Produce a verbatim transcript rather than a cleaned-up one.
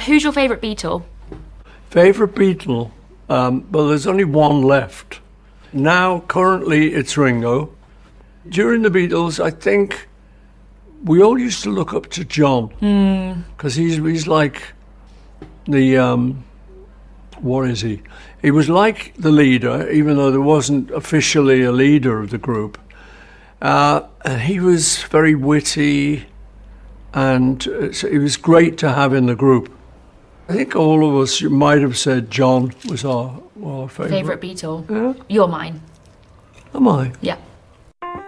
Who's your favourite Beatle? Favourite Beatle? Um, well, there's only one left. Now, currently, it's Ringo. During the Beatles, I think we all used to look up to John. Because he's, he's like the... Um, what is he? He was like the leader, even though there wasn't officially a leader of the group. Uh, and he was very witty, and uh, so he was great to have in the group. I think all of us might have said John was our, our favourite. Favourite Beatle? Yeah. You're mine. Am I? Yeah.